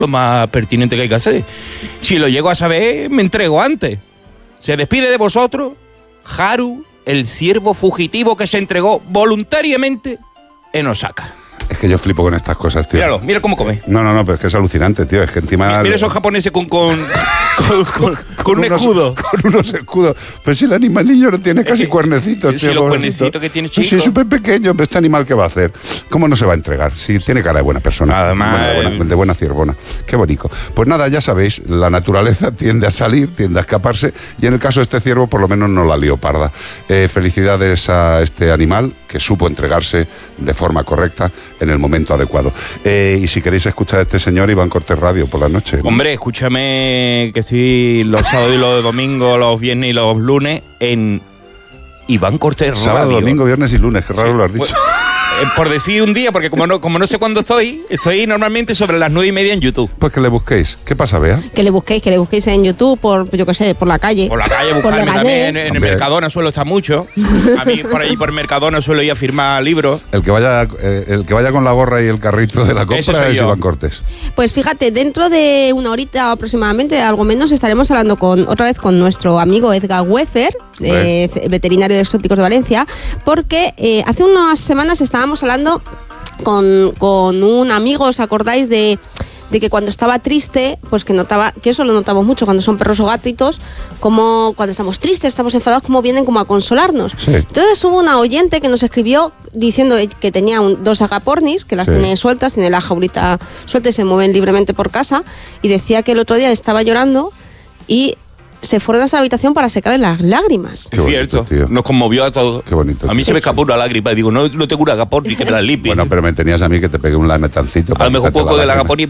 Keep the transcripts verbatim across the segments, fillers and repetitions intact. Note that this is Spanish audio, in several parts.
lo más pertinente que hay que hacer. Si lo llego a saber, me entrego antes. Se despide de vosotros, Haru, el ciervo fugitivo que se entregó voluntariamente en Osaka. Es que yo flipo con estas cosas, tío. Míralo, mira cómo come. No, no, no, pero es que es alucinante, tío. Es que encima... Mira, mira esos japoneses con, con, con, con, con un unos, escudo. Con unos escudos. Pero si el animalillo no tiene casi Es que, cuernecitos, si tío. los cuernecitos que tiene, chico. Sí, es súper pequeño. Este animal, ¿qué va a hacer? ¿Cómo no se va a entregar? Si tiene cara de buena persona. Además, buena, de, buena, de buena ciervona. Qué bonito. Pues nada, ya sabéis, la naturaleza tiende a salir, tiende a escaparse, y en el caso de este ciervo, por lo menos no la lió parda. Eh, felicidades a este animal que supo entregarse de forma correcta en el momento adecuado. Eh, y si queréis escuchar a este señor, Iván Cortés Radio por la noche, ¿no? Hombre, escúchame que estoy los sábados y los domingos, los viernes y los lunes en Iván Cortés Radio. Sábado, domingo, viernes y lunes, qué raro sí, lo has dicho. Pues, eh, por decir un día, porque como no, como no sé cuándo estoy, estoy normalmente sobre las nueve y media en YouTube. Pues que le busquéis. ¿Qué pasa, Bea? Que le busquéis, que le busquéis en YouTube, por, yo qué sé, por la calle. Por la calle, buscarme también. En, en el Mercadona suelo estar mucho. A mí por ahí por Mercadona suelo ir a firmar libros. El que vaya, eh, el que vaya con la gorra y el carrito de la compra es Iván Cortés. Pues fíjate, dentro de una horita aproximadamente, algo menos, estaremos hablando con otra vez con nuestro amigo Edgar Wefer, eh, veterinario de exóticos de Valencia, porque eh, hace unas semanas estábamos hablando con, con un amigo, ¿os acordáis de, de que cuando estaba triste, pues que notaba, que eso lo notamos mucho cuando son perros o gatitos, como cuando estamos tristes, estamos enfadados, como vienen como a consolarnos? Sí. Entonces hubo una oyente que nos escribió diciendo que tenía un, dos agapornis, que las sí. tiene sueltas, tiene la jaulita suelta y se mueven libremente por casa, y decía que el otro día estaba llorando y se fueron a esa habitación para secarle las lágrimas. Qué bonito, cierto, tío. Nos conmovió a todos. Qué bonito. A mí tío. se me escapó una lágrima. Digo, no, no tengo un agaporni que me la limpie. Bueno, pero me tenías a mí que te pegué un lametancito. A lo mejor poco del agaporni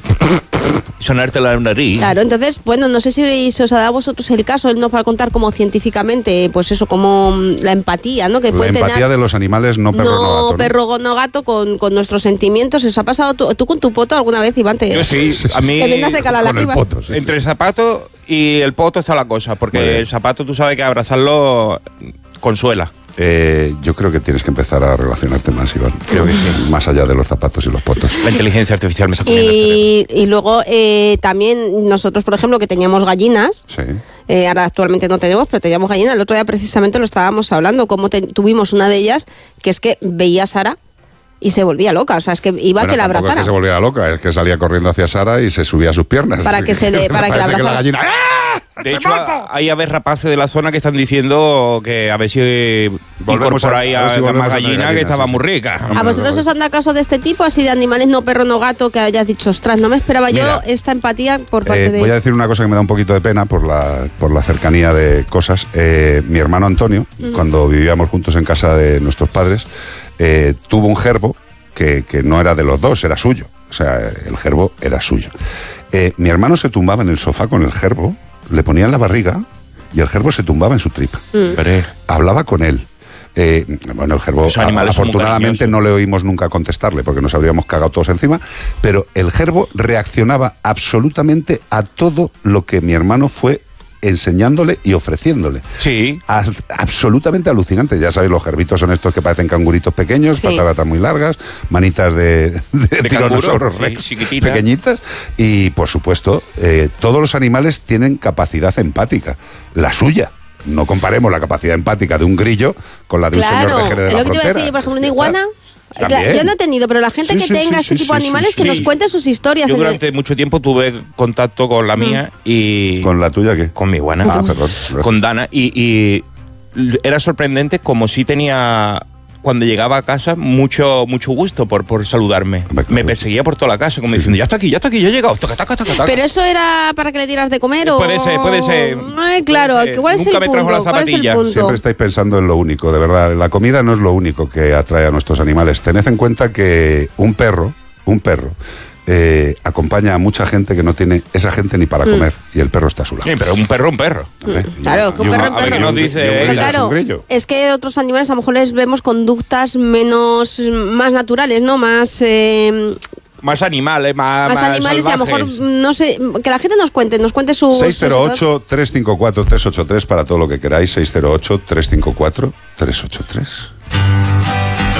y sonarte la nariz. Claro, entonces, bueno, no sé si se os ha dado a vosotros el caso. Él nos va a contar como científicamente, pues eso, como la empatía, ¿no? Que la puede empatía tener, de los animales, no perro, no, no gato. No perro, no gato, con, con nuestros sentimientos. ¿Os ha pasado tú, tú con tu poto alguna vez, Iván? Te, Yo sí, a mí... Te viene a secar la lágrima. Poto, sí. Entre el zapato y el poto está la cosa, porque el zapato tú sabes que abrazarlo consuela. Eh, yo creo que tienes que empezar a relacionarte más, Iván. Creo que sí. Más allá de los zapatos y los potos. La inteligencia artificial me está poniendo y, y luego eh, también nosotros, por ejemplo, que teníamos gallinas. Sí. Eh, ahora actualmente no tenemos, pero teníamos gallinas. El otro día precisamente lo estábamos hablando, como te, tuvimos una de ellas que es que veía a Sara y se volvía loca, o sea, es que iba bueno, que la abrazara. Es que se volviera loca, es que salía corriendo hacia Sara y se subía a sus piernas. Para que se le, para que la abrazara. Que la gallina, ¡ah! De hecho, hay aves rapaces de la zona que están diciendo que a ver si incorpora ahí a, a, si a más gallina, que estaba sí, muy rica. ¿A vosotros os han dado caso de este tipo, así de animales no perro, no gato, que hayas dicho, ostras, no me esperaba Mira, yo esta empatía por parte eh, de... Voy a decir una cosa que me da un poquito de pena por la, por la cercanía de cosas. Eh, mi hermano Antonio, uh-huh. cuando vivíamos juntos en casa de nuestros padres, eh, tuvo un gerbo que, que no era de los dos, era suyo. O sea, el gerbo era suyo. Eh, mi hermano se tumbaba en el sofá con el gerbo, le ponía en la barriga y el gerbo se tumbaba en su tripa. Mm. Hablaba con él. Eh, bueno, el gerbo a, afortunadamente no le oímos nunca contestarle porque nos habríamos cagado todos encima, pero el gerbo reaccionaba absolutamente a todo lo que mi hermano fue enseñándole y ofreciéndole. Sí. A, absolutamente alucinante. Ya sabéis, los gerbitos son estos que parecen canguritos pequeños, sí. pataratas muy largas, manitas de, de, de tiranosaurus rex sí, pequeñitas. Y, por supuesto, eh, todos los animales tienen capacidad empática. La suya. No comparemos la capacidad empática de un grillo con la de claro, un señor vejero de la frontera. Claro, es lo que te iba a decir, por ejemplo, una iguana... Claro, yo no he tenido, pero la gente sí, que sí, tenga sí, este tipo sí, de animales sí, que sí. nos cuente sus historias. Yo durante el... mucho tiempo tuve contacto con la mía y... ¿Con la tuya qué? Con mi iguana. Ah, perdón. Con Dana. Y, y era sorprendente como si tenía, cuando llegaba a casa, mucho mucho gusto por, por saludarme. Me, me perseguía por toda la casa, como sí. diciendo, ya está aquí, ya está aquí, ya he llegado. Taca, taca, taca, taca. ¿Pero eso era para que le dieras de comer o...? Puede ser, puede ser. Ay, claro, puede ser. ¿cuál es Nunca el me trajo punto? la zapatilla. Siempre estáis pensando en lo único, de verdad. La comida no es lo único que atrae a nuestros animales. Tened en cuenta que un perro, un perro... Eh, acompaña a mucha gente que no tiene esa gente ni para comer mm. y el perro está a su lado. Sí, pero un perro, un perro. ¿Eh? Claro, que un perro, un perro. A ver, ¿qué nos dice? Pero claro, es que otros animales a lo mejor les vemos conductas menos, más naturales, ¿no? Más... Eh, Más animales, más, más, más animales salvajes. Y a lo mejor, no sé, que la gente nos cuente, nos cuente su... seis cero ocho, tres cinco cuatro, tres ocho tres para todo lo que queráis, seis cero ocho, tres cinco cuatro, tres ocho tres.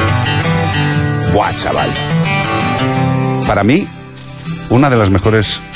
Buah, chaval. Para mí, una de las mejores